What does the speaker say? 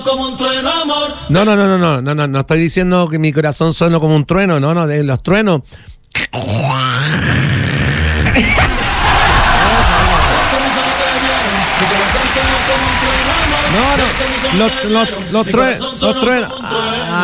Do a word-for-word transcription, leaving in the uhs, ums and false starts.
Como un trueno, amor. No, no, no, no, no, no, no, no estoy diciendo que mi corazón sonó como un trueno, no, no, de los truenos. No, no, los, los, los truenos, los truenos.